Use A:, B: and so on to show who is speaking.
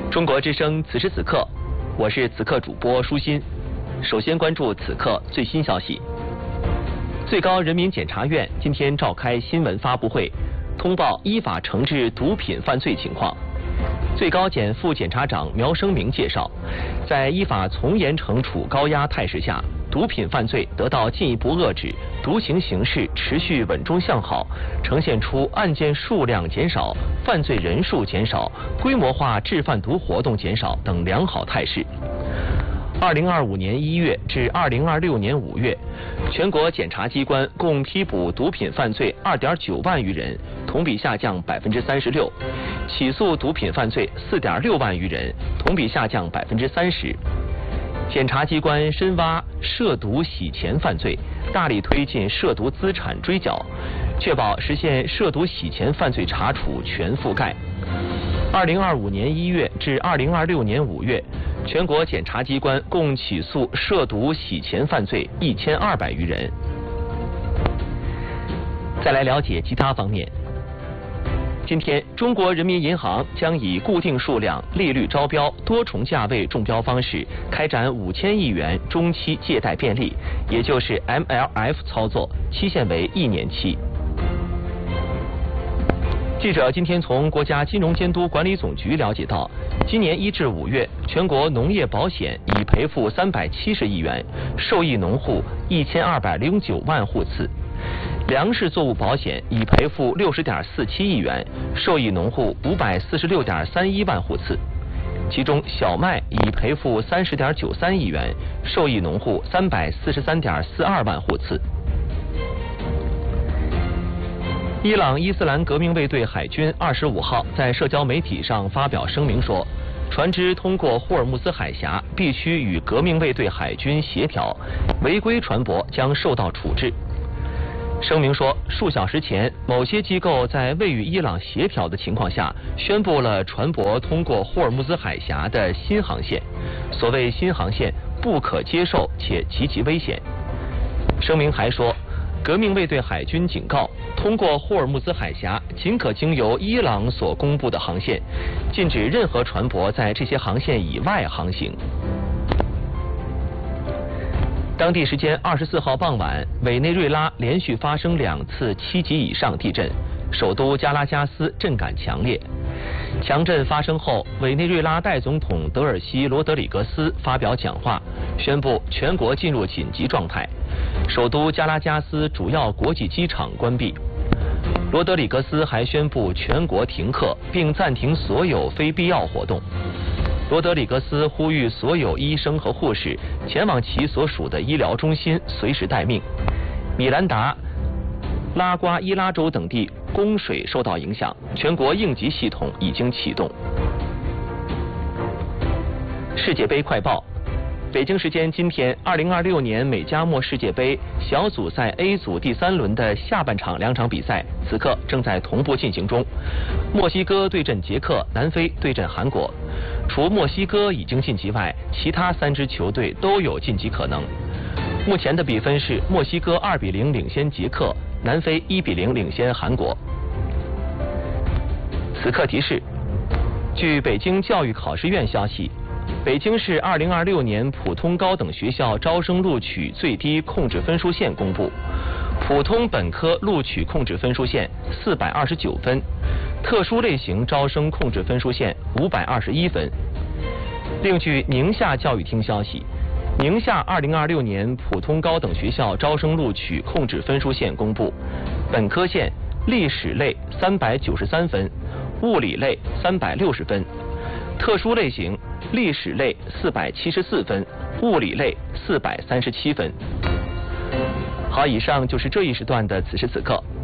A: 中国之声此时此刻，我是此刻主播舒心。首先关注此刻最新消息。最高人民检察院今天召开新闻发布会，通报依法惩治毒品犯罪情况。最高检副检察长苗生明介绍，在依法从严惩处高压态势下，毒品犯罪得到进一步遏制，毒刑形势持续稳中向好，呈现出案件数量减少、犯罪人数减少、规模化制贩毒活动减少等良好态势。2025年1月至2026年5月，全国检察机关共批捕毒品犯罪2.9万余人，同比下降36%；起诉毒品犯罪4.6万余人，同比下降30%。检察机关深挖涉毒洗钱犯罪，大力推进涉毒资产追缴，确保实现涉毒洗钱犯罪查处全覆盖。2025年1月至2026年5月，全国检察机关共起诉涉毒洗钱犯罪1200余人。再来了解其他方面。今天，中国人民银行将以固定数量、利率招标、多重价位中标方式开展5000亿元中期借贷便利，也就是 MLF 操作，期限为1年期。记者今天从国家金融监督管理总局了解到，今年1至5月，全国农业保险已赔付370亿元，受益农户1209万户次。粮食作物保险已赔付60.47亿元，受益农户546.31万户次，其中小麦已赔付30.93亿元，受益农户343.42万户次。伊朗伊斯兰革命卫队海军25号在社交媒体上发表声明说，船只通过霍尔木兹海峡必须与革命卫队海军协调，违规船舶将受到处置。声明说，数小时前，某些机构在未与伊朗协调的情况下，宣布了船舶通过霍尔木兹海峡的新航线。所谓新航线不可接受且极其危险。声明还说，革命卫队海军警告，通过霍尔木兹海峡仅可经由伊朗所公布的航线，禁止任何船舶在这些航线以外航行。当地时间24号傍晚，委内瑞拉连续发生2次7级以上地震，首都加拉加斯震感强烈。强震发生后，委内瑞拉代总统德尔西罗德里格斯发表讲话，宣布全国进入紧急状态，首都加拉加斯主要国际机场关闭。罗德里格斯还宣布全国停课，并暂停所有非必要活动。罗德里格斯呼吁所有医生和护士前往其所属的医疗中心随时待命。米兰达、拉瓜伊拉州等地供水受到影响，全国应急系统已经启动。世界杯快报。北京时间今天，2026年美加墨世界杯小组赛 A 组第3轮的下半场2场比赛此刻正在同步进行中。墨西哥对阵捷克，南非对阵韩国。除墨西哥已经晋级外，其他3支球队都有晋级可能。目前的比分是墨西哥2比0领先捷克，南非1比0领先韩国。此刻提示，据北京教育考试院消息，北京市2026年普通高等学校招生录取最低控制分数线公布，普通本科录取控制分数线429分，特殊类型招生控制分数线521分。另据宁夏教育厅消息，宁夏2026年普通高等学校招生录取控制分数线公布，本科线历史类393分，物理类360分，特殊类型历史类474分，物理类437分。好，以上就是这一时段的此时此刻。